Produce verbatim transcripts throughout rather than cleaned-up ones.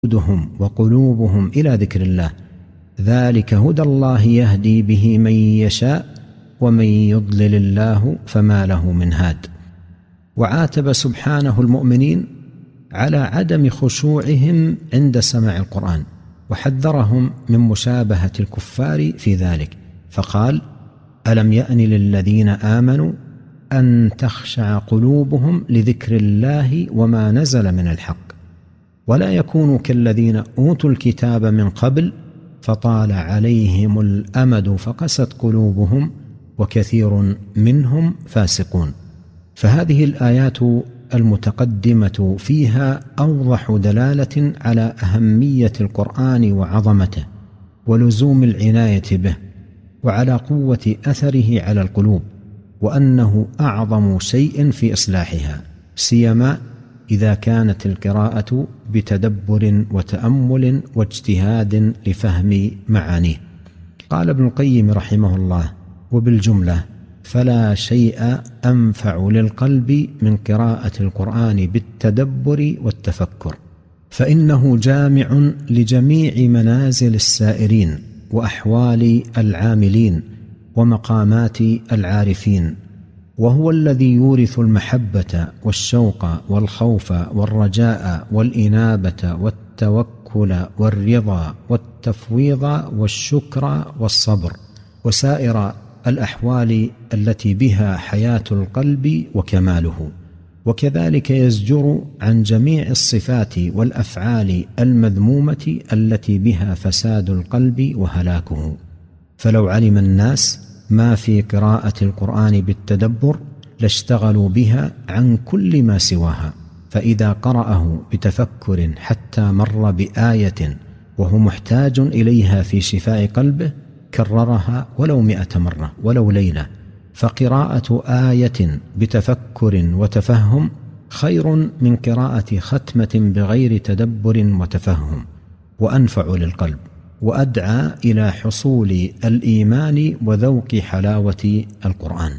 جلودهم وقلوبهم إلى ذكر الله، ذلك هدى الله يهدي به من يشاء ومن يضلل الله فما له من هاد. وعاتب سبحانه المؤمنين على عدم خشوعهم عند سماع القرآن، وحذرهم من مشابهة الكفار في ذلك، فقال: ألم يأن للذين آمنوا أن تخشع قلوبهم لذكر الله وما نزل من الحق، ولا يكونوا كالذين أوتوا الكتاب من قبل فطال عليهم الأمد فقست قلوبهم وكثير منهم فاسقون. فهذه الآيات المتقدمة فيها أوضح دلالة على أهمية القرآن وعظمته ولزوم العناية به، وعلى قوة أثره على القلوب، وأنه أعظم شيء في إصلاحها، سيما إذا كانت القراءة بتدبر وتأمل واجتهاد لفهم معانيه. قال ابن القيم رحمه الله: وبالجملة فلا شيء أنفع للقلب من قراءة القرآن بالتدبر والتفكر، فإنه جامع لجميع منازل السائرين وأحوال العاملين ومقامات العارفين، وهو الذي يورث المحبة والشوق والخوف والرجاء والإنابة والتوكل والرضا والتفويض والشكر والصبر وسائر الأحوال التي بها حياة القلب وكماله. وكذلك يزجر عن جميع الصفات والأفعال المذمومة التي بها فساد القلب وهلاكه. فلو علم الناس ما في قراءة القرآن بالتدبر لاشتغلوا بها عن كل ما سواها، فإذا قرأه بتفكر حتى مر بآية وهو محتاج إليها في شفاء قلبه كررها ولو مئة مرة ولو ليلة. فقراءة آية بتفكر وتفهم خير من قراءة ختمة بغير تدبر وتفهم، وأنفع للقلب، وأدعى إلى حصول الإيمان وذوق حلاوة القرآن.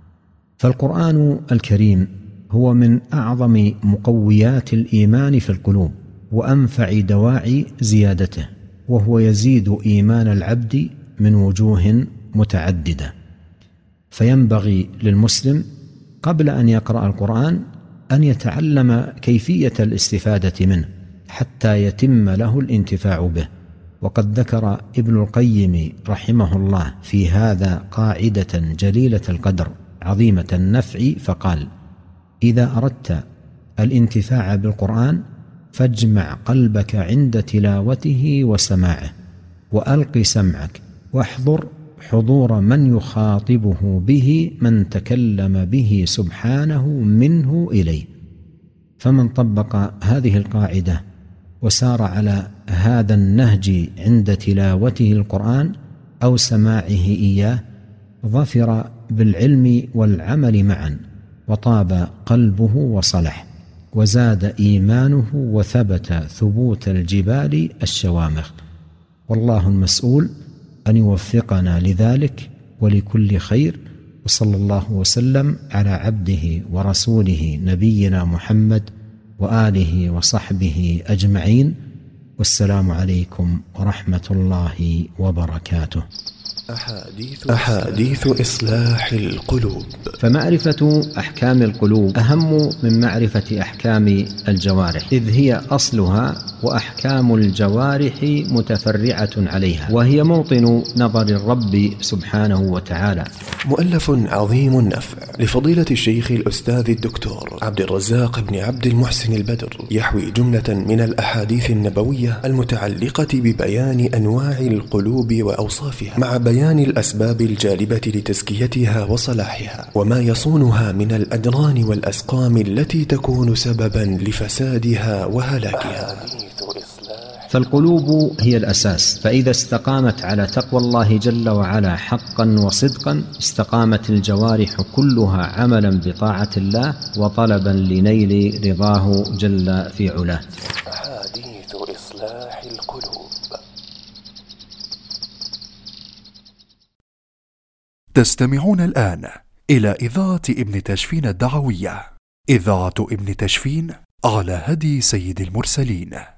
فالقرآن الكريم هو من أعظم مقويات الإيمان في القلوب وأنفع دواعي زيادته، وهو يزيد إيمان العبد من وجوه متعددة. فينبغي للمسلم قبل أن يقرأ القرآن أن يتعلم كيفية الاستفادة منه حتى يتم له الانتفاع به. وقد ذكر ابن القيم رحمه الله في هذا قاعدة جليلة القدر عظيمة النفع، فقال: إذا أردت الانتفاع بالقرآن فاجمع قلبك عند تلاوته وسماعه، وألق سمعك، واحضر حضور من يخاطبه به من تكلم به سبحانه منه إليه. فمن طبق هذه القاعدة وسار على هذا النهج عند تلاوته القرآن أو سماعه إياه ظفر بالعلم والعمل معا، وطاب قلبه وصلح، وزاد إيمانه وثبت ثبوت الجبال الشوامخ. والله المسؤول أن يوفقنا لذلك ولكل خير، وصلى الله وسلم على عبده ورسوله نبينا محمد وآله وصحبه أجمعين، والسلام عليكم ورحمة الله وبركاته. أحاديث, أحاديث إصلاح القلوب. فمعرفة أحكام القلوب أهم من معرفة أحكام الجوارح، إذ هي أصلها، وأحكام الجوارح متفرعة عليها، وهي موطن نظر الرب سبحانه وتعالى. مؤلف عظيم النفع لفضيلة الشيخ الأستاذ الدكتور عبد الرزاق بن عبد المحسن البدر، يحوي جملة من الأحاديث النبوية المتعلقة ببيان أنواع القلوب وأوصافها، مع بيان الأسباب الجالبة لتزكيتها وصلاحها، وما يصونها من الأدران والأسقام التي تكون سببا لفسادها وهلاكها. فالقلوب هي الأساس، فإذا استقامت على تقوى الله جل وعلا حقا وصدقا استقامت الجوارح كلها عملا بطاعة الله وطلبا لنيل رضاه جل في علاه. أحاديث إصلاح القلوب. تستمعون الآن إلى إذاعة ابن تشفين الدعوية، إذاعة ابن تشفين على هدي سيد المرسلين.